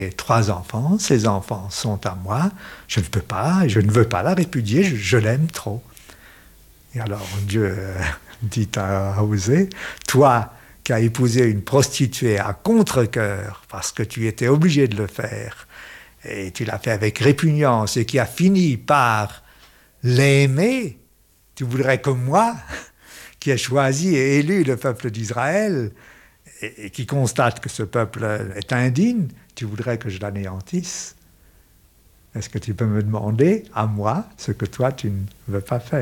J'ai 3 enfants, ces enfants sont à moi, je ne peux pas, je ne veux pas la répudier, je l'aime trop. Et alors Dieu dit à Osée, toi qui as épousé une prostituée à contre-cœur, parce que tu étais obligé de le faire, et tu l'as fait avec répugnance, et qui a fini par l'aimer, tu voudrais que moi, qui ai choisi et élu le peuple d'Israël, et qui constate que ce peuple est indigne, tu voudrais que je l'anéantisse. Est-ce que tu peux me demander, à moi, ce que toi tu ne veux pas faire ?